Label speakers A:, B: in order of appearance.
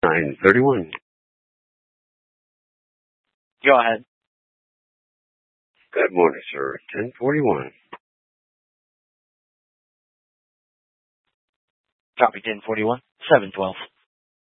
A: 931.
B: Go ahead.
A: Good morning, sir. 1041.
B: Copy 1041. 712.